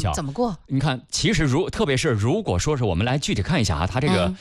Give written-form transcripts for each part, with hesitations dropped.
巧。 怎么过？ 你看，其实特别是如果说是我们来具体看一下啊，它这个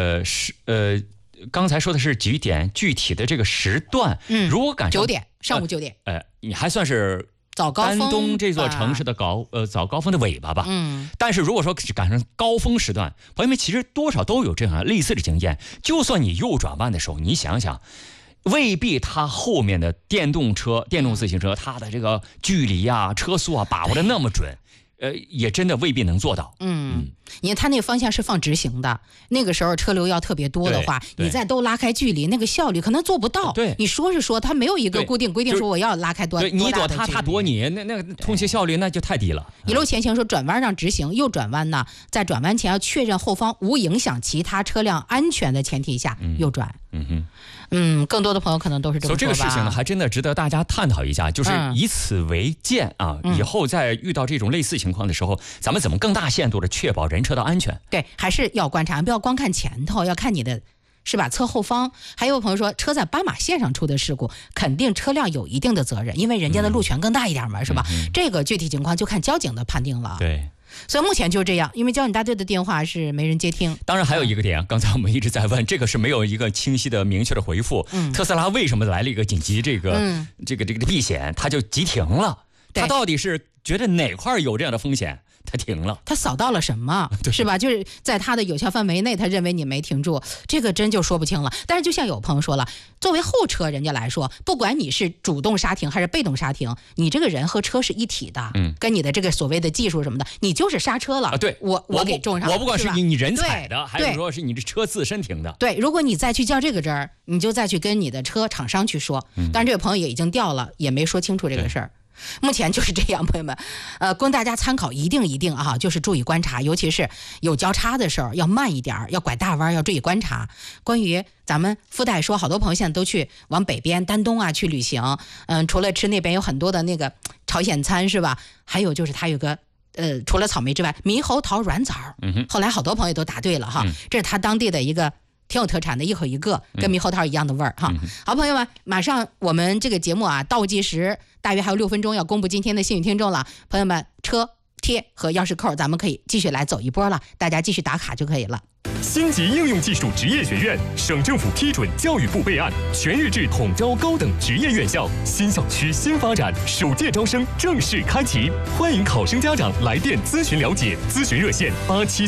刚才说的是几点具体的这个时段，如果赶上 9点，上午9点， 你还算是早高峰， 丹东这座城市的早高峰的尾巴吧。但是如果说赶上高峰时段，朋友们其实多少都有这样类似的经验。就算你右转弯的时候，你想想，未必它后面的电动自行车，它的这个距离啊、车速啊把握的那么准。也真的未必能做到。 因为它那个方向是放直行的，那个时候车流要特别多的话，你再都拉开距离，那个效率可能做不到。 对， 你说是说，它没有一个固定规定说我要拉开多大的距离。 你躲他，他躲你，那个通行效率那就太低了。 一路前行说转弯让直行，右转弯呢，在转弯前要确认后方无影响其他车辆安全的前提下右转。更多的朋友可能都是这么说吧。所以这个事情呢，还真的值得大家探讨一下，就是以此为鉴啊，以后在遇到这种类似情况的时候，咱们怎么更大限度的确保人车的安全？ 对，还是要观察，不要光看前头，要看你的是吧？侧后方。还有朋友说，车在斑马线上出的事故，肯定车辆有一定的责任，因为人家的路权更大一点嘛，是吧？这个具体情况就看交警的判定了。 对。 所以目前就这样，因为交警大队的电话是没人接听。 当然还有一个点，刚才我们一直在问，这个是没有一个清晰的明确的回复。特斯拉为什么来了一个紧急这个避险，它就急停了？它到底是觉得哪块有这样的风险？他停了， 他扫到了什么，是吧？就是在他的有效范围内，他认为你没停住，这个真就说不清了。但是就像有朋友说了，作为后车人家来说，不管你是主动刹停还是被动刹停，你这个人和车是一体的，跟你的这个所谓的技术什么的，你就是刹车了。 对， 我给重上， 我不管是你人踩的，还是说是你这车自身停的。 对，如果你再去较这个真儿，你就再去跟你的车厂商去说。但是这位朋友也已经调了，也没说清楚这个事儿。目前就是这样，朋友们，供大家参考，一定啊，就是注意观察，尤其是有交叉的时候要慢一点，要拐大弯，要注意观察。关于咱们附带说，好多朋友现在都去往北边丹东啊去旅行，除了吃那边有很多的那个朝鲜餐是吧？还有就是它有个除了草莓之外，猕猴桃软枣。后来好多朋友都答对了哈，这是他当地的一个挺有特产的，一口一个，跟猕猴桃一样的味儿哈。好，朋友们，马上我们这个节目啊，倒计时大约还有6分钟要公布今天的幸运听众了。朋友们，车贴和钥匙扣咱们可以继续来走一波了，大家继续打卡就可以了。 星级应用技术职业学院，省政府批准，教育部备案，全日制统招高等职业院校，新校区新发展，首届招生正式开启，欢迎考生家长来电咨询了解，咨询热线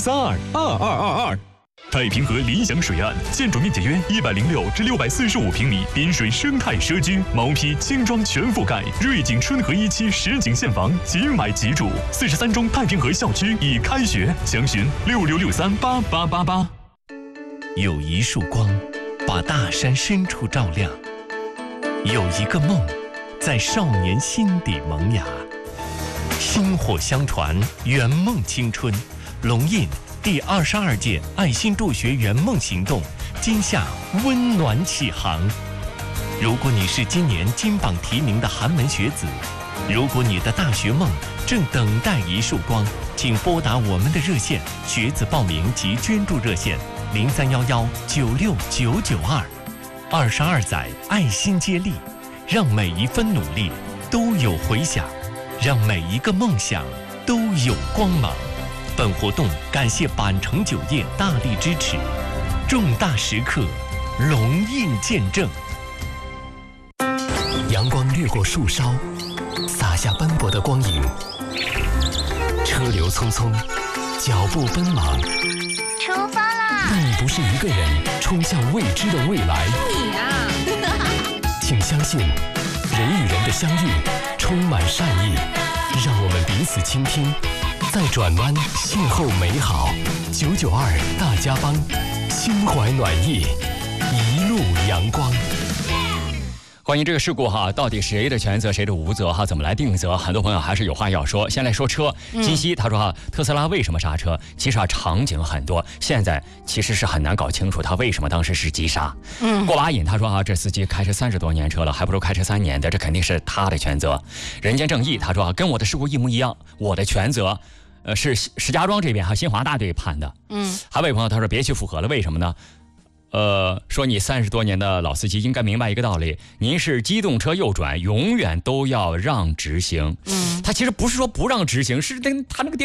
87322222。太平河理想水岸，建筑面积约106至645平米，滨水生态社区，毛坯轻装全覆盖，瑞景春和1期实景现房，即买即住。43中太平河校区已开学，详询6663888888。 有一束光，把大山深处照亮；有一个梦，在少年心底萌芽。薪火相传，圆梦青春。龙印第22届爱心助学圆梦行动今夏温暖启航。如果你是今年金榜题名的寒门学子，如果你的大学梦正等待一束光，请拨打我们的热线，学子报名及捐助热线0311969992。22载爱心接力，让每一分努力都有回响，让每一个梦想都有光芒。本活动感谢板城酒业大力支持，重大时刻龙印见证。阳光掠过树梢，洒下斑驳的光影。车流匆匆，脚步奔忙， 出发啦！ 但你不是一个人冲向未知的未来。 你啊， 请相信，人与人的相遇充满善意，让我们彼此倾听。再转弯，邂逅美好。992大家帮，心怀暖意，一路阳光。 关于这个事故哈，到底谁的全责谁的无责哈，怎么来定责？很多朋友还是有话要说。先来说车，金熙他说哈，特斯拉为什么刹车？其实场景很多，现在其实是很难搞清楚他为什么当时是急刹。过把瘾他说哈，这司机开车30多年车了，还不如开车3年的，这肯定是他的全责。人间正义他说跟我的事故一模一样，我的全责。是石家庄这边新华大队判的。还有位朋友他说别去复核了，为什么呢？说你30多年的老司机应该明白一个道理，您是机动车右转永远都要让直行。他其实不是说不让直行，是他那个电